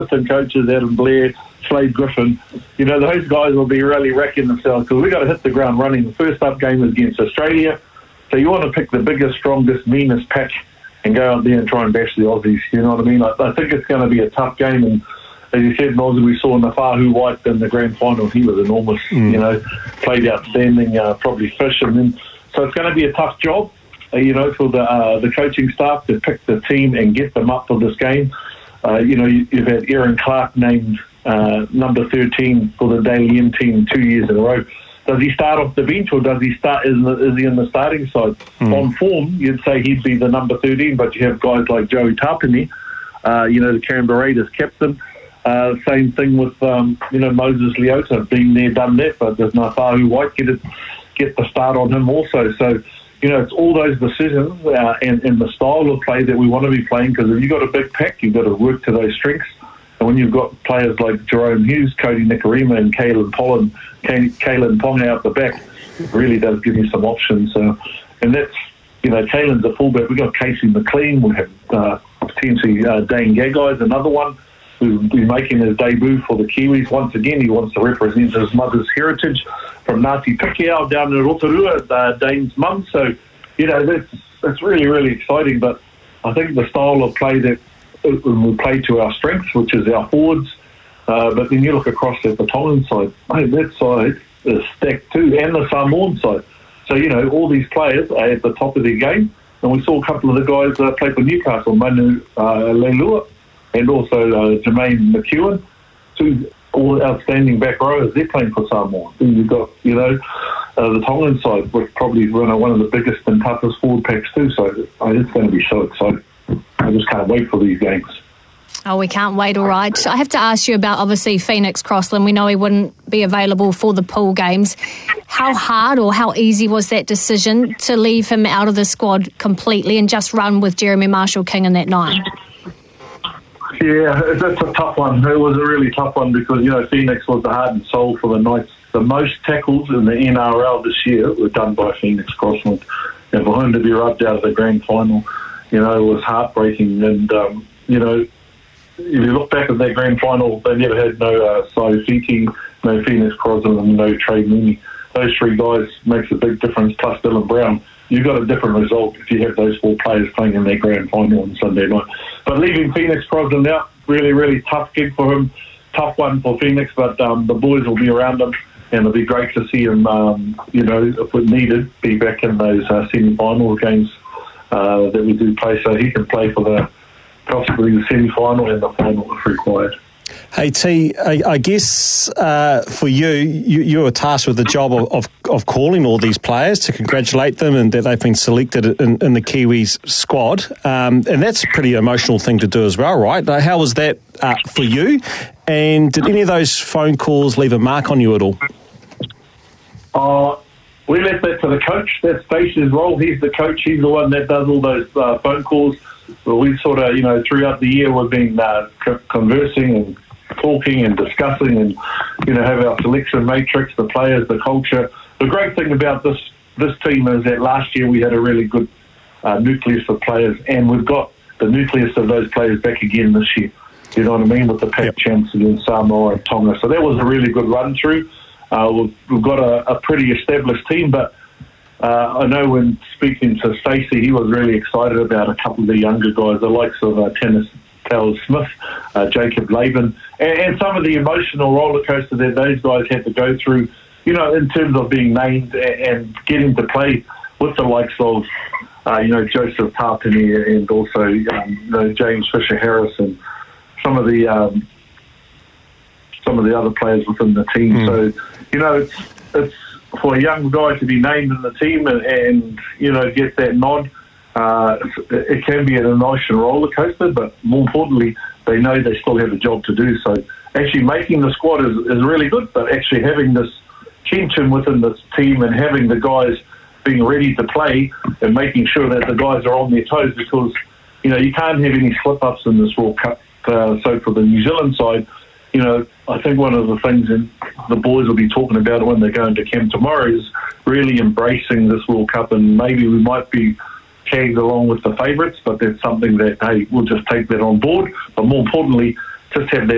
assistant coaches, Adam Blair, Slade Griffin, those guys will be really wrecking themselves because we've got to hit the ground running. The first up game is against Australia. So you want to pick the biggest, strongest, meanest pack and go out there and try and bash the Aussies. You know what I mean? I think it's going to be a tough game. And as you said, Noz, we saw Nafahu White in the grand final. He was enormous, played outstanding, probably fish. And then, so it's going to be a tough job, for the coaching staff to pick the team and get them up for this game. You've had Aaron Clark named number 13 for the Daily M team 2 years in a row. Does he start off the bench or does he start? Is he in the starting side? On form, you'd say he'd be the number 13, but you have guys like Joey Tapine, the Canberra Raiders captain. Same thing with Moses Leota, been there, done that. But there's Nafahu White get the start on him also. So it's all those decisions and the style of play that we want to be playing. Because if you've got a big pack, you've got to work to those strengths. And when you've got players like Jerome Hughes, Cody Nikorima and Kalen Ponga out the back, it really does give you some options. And that's, Kalen's a fullback. We've got Casey McLean. We have potentially Dane Gagai, another one, who'll be making his debut for the Kiwis. Once again, he wants to represent his mother's heritage from Ngāti Pikeau down in Rotorua, Dane's mum. So, that's really, really exciting. But I think the style of play that we play to our strengths, which is our forwards. But then you look across at the Tongan side, that side is stacked too, and the Samoan side. So, all these players are at the top of their game. And we saw a couple of the guys play for Newcastle, Manu Leilua, and also Jermaine McEwen, two all outstanding back rowers. They're playing for Samoa. Then you've got, the Tongan side, which probably one of the biggest and toughest forward packs too. So it's going to be so exciting. I just can't wait for these games. Oh, we can't wait, all right. I have to ask you about, obviously, Phoenix Crossland. We know he wouldn't be available for the pool games. How hard or how easy was that decision to leave him out of the squad completely and just run with Jeremy Marshall-King in that 9? Yeah, that's a tough one. It was a really tough one because, Phoenix was the heart and soul for the Knights. The most tackles in the NRL this year were done by Phoenix Crossland. And for him to be rubbed out of the grand final, it was heartbreaking. And, if you look back at that grand final, they never had no Saifiti, no Phoenix Crossland, and no Trey Mooney. Those three guys makes a big difference, plus Dylan Brown. You've got a different result if you have those 4 players playing in their grand final on Sunday night. But leaving Phoenix Crossland out, really, really tough gig for him. Tough one for Phoenix, but the boys will be around him, and it'll be great to see him, if we needed, be back in those semi-final games that we do play, so he can play for possibly the semi-final and the final if required. Hey T, I guess for you were tasked with the job of calling all these players to congratulate them and that they've been selected in the Kiwis squad, and that's a pretty emotional thing to do as well, right? How was that for you? And did any of those phone calls leave a mark on you at all? We left that to the coach. That's Stacey's role. He's the coach. He's the one that does all those phone calls. Well, we sort of, throughout the year we've been conversing and talking and discussing and, have our selection matrix, the players, the culture. The great thing about this team is that last year we had a really good nucleus of players, and we've got the nucleus of those players back again this year. You know what I mean? With the pack champs against Samoa and Tonga. So that was a really good run through. We've got a pretty established team, but I know when speaking to Stacey, he was really excited about a couple of the younger guys, the likes of Tennis Taylor Smith, Jacob Laban, and some of the emotional roller coaster that those guys had to go through, in terms of being named and getting to play with the likes of, Joseph Tapine and also James Fisher-Harris and some of the other players within the team. So, it's for a young guy to be named in the team and get that nod. It can be an emotional roller coaster, but more importantly, they know they still have a job to do. So actually making the squad is really good, but actually having this tension within this team and having the guys being ready to play and making sure that the guys are on their toes, because you can't have any slip-ups in this World Cup. So for the New Zealand side, I think one of the things that the boys will be talking about when they go into camp tomorrow is really embracing this World Cup, and maybe we might be tagged along with the favourites, but that's something that, hey, we'll just take that on board. But more importantly, just have that